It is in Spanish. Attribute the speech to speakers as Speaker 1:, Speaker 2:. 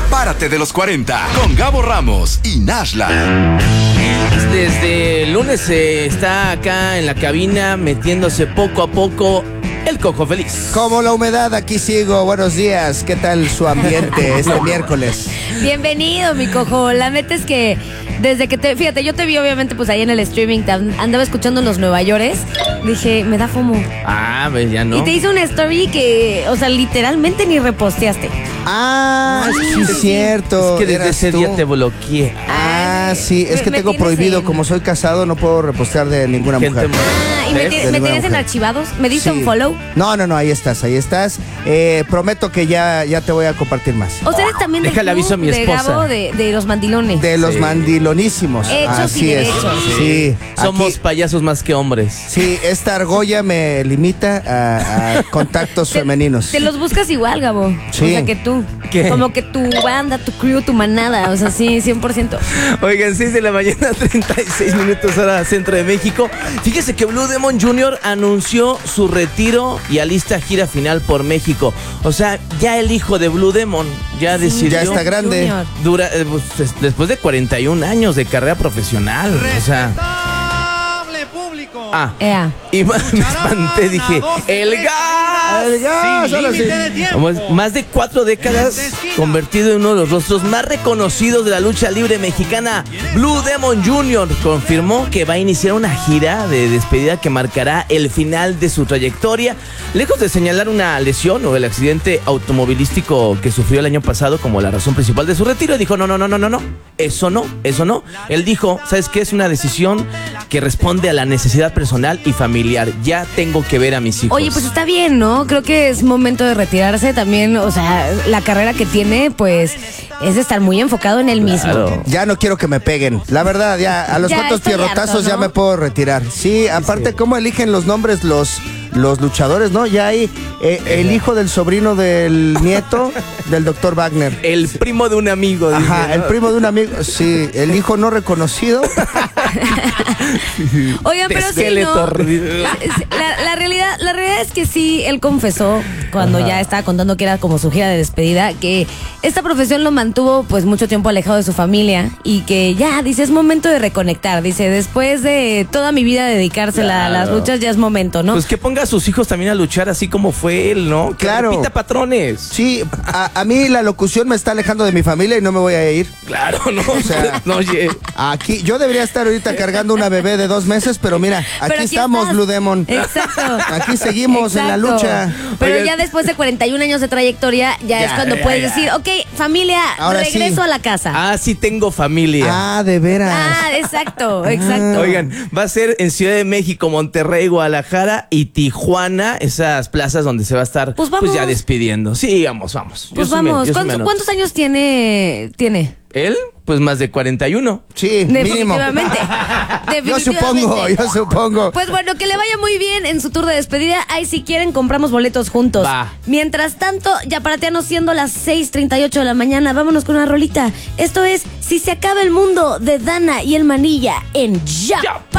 Speaker 1: Párate de los 40 con Gabo Ramos y Nashla.
Speaker 2: Desde el lunes está acá en la cabina metiéndose poco a poco el Cojo Feliz.
Speaker 3: Como la humedad, aquí sigo. Buenos días. ¿Qué tal su ambiente este miércoles?
Speaker 4: Bienvenido, mi Cojo. La neta es que desde que fíjate, yo te vi obviamente pues ahí en el streaming, andaba escuchando los Nueva Yorkers. Dije, me da FOMO.
Speaker 2: Ah, pues ya no.
Speaker 4: Y te hice una story que, o sea, literalmente ni reposteaste.
Speaker 3: Ah, sí, es cierto.
Speaker 2: Es que desde ese día
Speaker 3: tú.
Speaker 2: te bloqueé.
Speaker 3: Ah, sí, es que tengo prohibido, como soy casado, no puedo repostear de ninguna mujer.
Speaker 4: ¿Y me tienes en archivados? ¿Me diste un follow?
Speaker 3: No, ahí estás. Prometo que ya te voy a compartir más.
Speaker 4: O sea, eres también del
Speaker 2: Déjale aviso a mi
Speaker 4: de
Speaker 2: esposa.
Speaker 4: Gabo de los mandilones.
Speaker 3: De los mandilonísimos.
Speaker 4: Hechos
Speaker 3: Así
Speaker 4: y
Speaker 3: es.
Speaker 4: derechos.
Speaker 3: Sí.
Speaker 2: Somos
Speaker 3: Aquí,
Speaker 2: payasos más que hombres.
Speaker 3: sí, esta argolla me limita a contactos femeninos.
Speaker 4: Te los buscas igual, Gabo.
Speaker 3: Sí.
Speaker 4: O sea, que tú.
Speaker 2: ¿Qué?
Speaker 4: Como que tu banda, tu crew, tu manada. O sea, sí, 100%.
Speaker 2: Oigan, 6 de la mañana, 36 minutos hora centro de México. Fíjese que Blue Demon Jr. anunció su retiro y alista gira final por México. O sea, ya el hijo de Blue Demon ya decidió.
Speaker 3: Ya está grande.
Speaker 4: Junior.
Speaker 2: Después de 41 años de carrera profesional. O sea. Ah,
Speaker 4: Ea.
Speaker 2: y me espanté, dije, ¡el gas!
Speaker 3: El gas, ahora sí.
Speaker 2: Más de 4 décadas convertido en uno de los rostros más reconocidos de la lucha libre mexicana. Blue Demon Jr. confirmó que va a iniciar una gira de despedida que marcará el final de su trayectoria. Lejos de señalar una lesión o el accidente automovilístico que sufrió el año pasado como la razón principal de su retiro, dijo, no, eso no. Él dijo, ¿sabes qué? Es una decisión que responde a la necesidad personal y familiar. Ya tengo que ver a mis hijos.
Speaker 4: Oye, pues está bien, ¿no? Creo que es momento de retirarse también. O sea, la carrera que tiene, pues, es de estar muy enfocado en él
Speaker 2: Claro.
Speaker 4: mismo.
Speaker 3: Ya no quiero que me peguen. La verdad, ya a los
Speaker 4: Ya
Speaker 3: cuantos
Speaker 4: estoy
Speaker 3: fierrotazos
Speaker 4: harto,
Speaker 3: ya
Speaker 4: ¿no?
Speaker 3: me puedo retirar. Sí, aparte, ¿cómo eligen los nombres los luchadores, no? Ya hay el hijo del sobrino del nieto del doctor Wagner.
Speaker 2: El primo de un amigo. dice,
Speaker 3: Ajá,
Speaker 2: ¿no?
Speaker 3: el primo de un amigo. Sí, el hijo no reconocido.
Speaker 4: Oigan, pero sí,
Speaker 2: Esqueleto.
Speaker 4: ¿no? La realidad es que sí, él confesó cuando ya estaba contando que era como su gira de despedida, que esta profesión lo mantuvo pues mucho tiempo alejado de su familia y que ya, dice, es momento de reconectar. Dice, después de toda mi vida dedicársela a las luchas, ya es momento, ¿no?
Speaker 2: Pues que ponga a sus hijos también a luchar así como fue él, ¿no? Que
Speaker 3: Claro.
Speaker 2: repita patrones.
Speaker 3: Sí, a mí la locución me está alejando de mi familia y no me voy a ir.
Speaker 2: Claro, no.
Speaker 3: O sea,
Speaker 2: no, oye.
Speaker 3: Aquí, yo debería estar ahorita cargando una bebé de 2 meses, pero mira,
Speaker 4: Pero
Speaker 3: aquí estamos,
Speaker 4: estás.
Speaker 3: Blue Demon.
Speaker 4: Exacto.
Speaker 3: Aquí seguimos en la
Speaker 4: Exacto.
Speaker 3: lucha.
Speaker 4: Pero
Speaker 2: Oigan.
Speaker 4: ya después de 41 años de trayectoria, ya es cuando puedes decir, ok, familia,
Speaker 3: Ahora
Speaker 4: regreso
Speaker 3: sí.
Speaker 4: a la casa.
Speaker 2: Ah, sí tengo familia.
Speaker 3: Ah, de veras.
Speaker 4: Exacto.
Speaker 2: Oigan, va a ser en Ciudad de México, Monterrey, Guadalajara y Tijuana, esas plazas donde se va a estar
Speaker 4: Pues vamos.
Speaker 2: ya despidiendo. Sí, vamos.
Speaker 4: Pues
Speaker 2: Yo sí me-
Speaker 4: vamos,
Speaker 2: yo sí me anoto.
Speaker 4: ¿cuántos años tiene?
Speaker 2: ¿Él? Pues más de 41.
Speaker 3: Sí, mínimo.
Speaker 4: Definitivamente.
Speaker 3: Yo supongo.
Speaker 4: Pues bueno, que le vaya muy bien en su tour de despedida. Ahí si quieren compramos boletos juntos.
Speaker 2: Va.
Speaker 4: Mientras tanto, ya parateanos siendo las 6:38 de la mañana, vámonos con una rolita. Esto es Si se acaba el mundo de Dana y el Manilla en Ya.